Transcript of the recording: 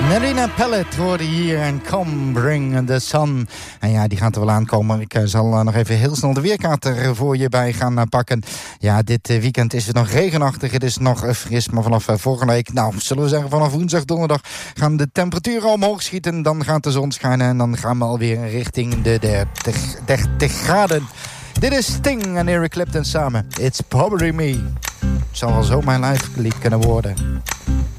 Marina Pellet hoorde hier en Come Bring the Sun. En ja, die gaat er wel aankomen. Ik zal nog even heel snel de weerkaart er voor je bij gaan pakken. Ja, dit weekend is het nog regenachtig. Het is nog fris, maar vanaf volgende week, nou, zullen we zeggen vanaf woensdag, donderdag, gaan de temperaturen omhoog schieten. Dan gaat de zon schijnen en dan gaan we alweer richting de 30 graden. Dit is Sting en Eric Clapton samen. It's Probably Me. Het zal wel zo mijn live lied kunnen worden.